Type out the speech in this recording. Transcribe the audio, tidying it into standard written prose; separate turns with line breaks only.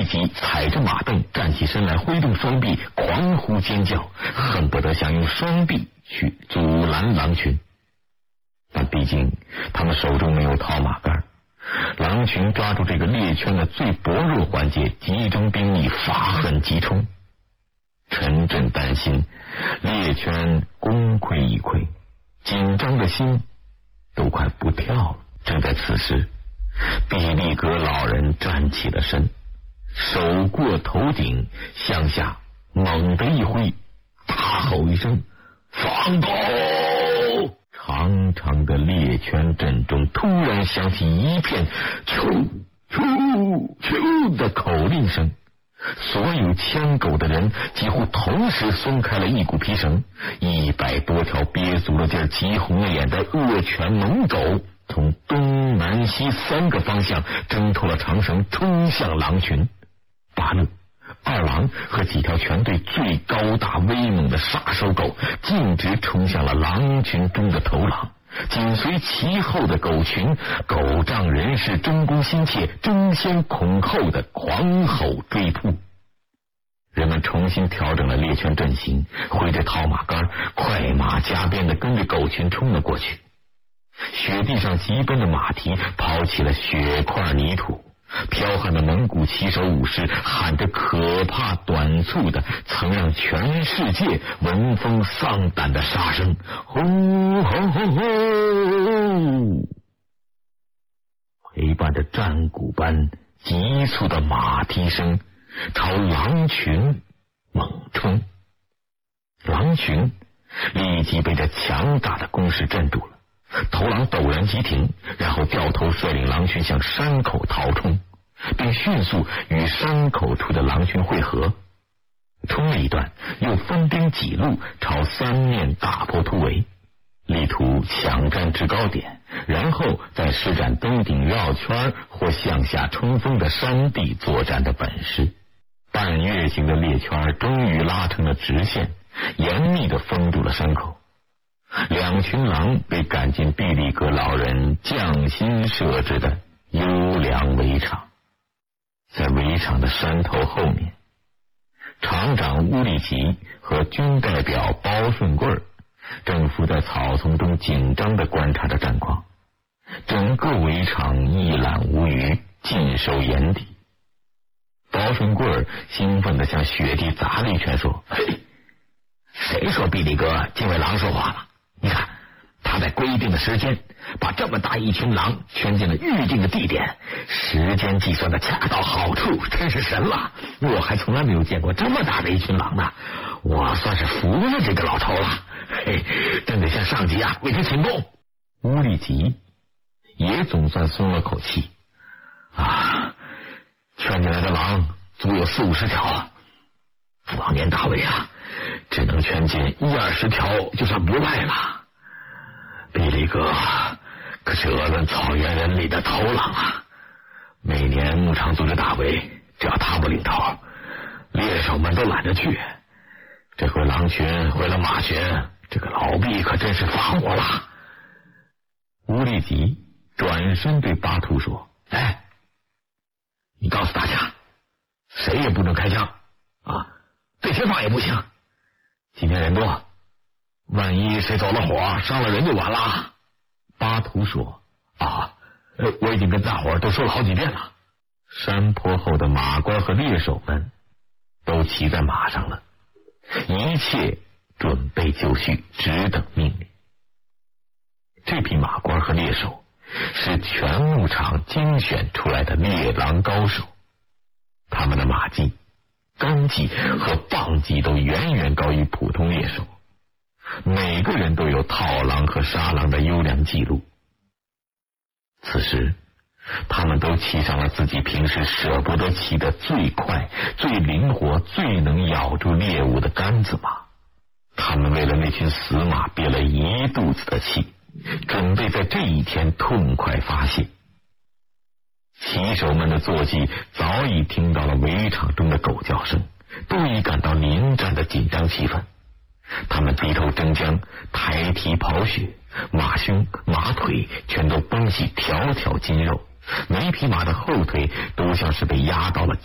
即踩着马镫站起身来，挥动双臂，狂呼尖叫，恨不得想用双臂去阻拦狼群。但毕竟他们手中没有套马杆，狼群抓住这个猎圈的最薄弱环节，集中兵力，发狠急冲。陈震担心猎圈功亏一篑，紧张的心都快不跳了。正在此时，毕力格老人站起了身，手过头顶，向下猛地一挥，大吼一声：“放狗！”长长的猎圈阵中突然响起一片啾啾啾的口令声，所有牵狗的人几乎同时松开了一股皮绳，100多条憋足了劲、急红了眼的恶犬猛狗从东南西3个方向挣脱了长绳，冲向狼群。巴勒、二郎和几条全队最高大威猛的杀手狗径直冲向了狼群中的头狼，紧随其后的狗群，狗仗人势，争功心切，争先恐后的狂吼追扑。人们重新调整了猎圈阵型，挥着套马杆，快马加鞭地跟着狗群冲了过去。雪地上疾奔的马蹄抛起了雪块泥土，剽悍的蒙古骑手武士喊着可怕短促的曾让全世界闻风丧胆的杀声，吼吼吼吼，陪伴着战鼓般急促的马蹄声朝狼群猛冲。狼群立即被这强大的攻势镇住了，头狼陡然急停，然后掉头率领狼群向山口逃冲，并迅速与山口处的狼群会合。冲了一段，又分兵几路朝3面大坡突围，力图抢占制高点，然后再施展登顶绕圈或向下冲锋的山地作战的本事。半月形的猎圈终于拉成了直线，严密地封住了山口。2群狼被赶进毕力格老人匠心设置的优良围场。在围场的山头后面，厂长乌力吉和军代表包顺贵正伏在草丛中紧张地观察着战况。整个围场一览无余，尽收眼底。包顺贵兴奋地向雪地砸了一拳，说：“嘿，谁说毕力格竟为狼说话了？你看，他在规定的时间把这么大一群狼圈进了预定的地点，时间计算的恰到好处，真是神了！我还从来没有见过这么大的一群狼呢，我算是服了这个老头了。嘿，真得向上级为他请功。”乌力吉也总算松了口气啊，圈进来的狼足有40-50条，往年大卫只能圈进1-20条就算不赖了。毕力格可是鄂伦草原人里的头狼每年牧场组织大会，只要他不领头，猎手们都懒得去。这回狼群回了马群，这个老毕可真是发火了。乌力吉转身对巴图说：“哎，你告诉大家，谁也不能开枪对前方也不行。今天人多，万一谁走了火伤了人就完了。”巴图说：“我已经跟大伙都说了好几遍了。”山坡后的马官和猎手们都骑在马上了，一切准备就绪，只等命令。这批马官和猎手是全牧场精选出来的猎狼高手，他们的马技、杆技和棒技都远远高于普通猎手，每个人都有套狼和杀狼的优良记录。此时他们都骑上了自己平时舍不得骑的最快、最灵活、最能咬住猎物的杆子马。他们为了那群死马憋了一肚子的气，准备在这一天痛快发泄。骑手们的坐骑早已听到了围场中的狗叫声，都已感到临战的紧张气氛。他们低头争将，抬蹄刨雪，马胸、马腿全都绷起条条筋肉，每匹马的后腿都像是被压到了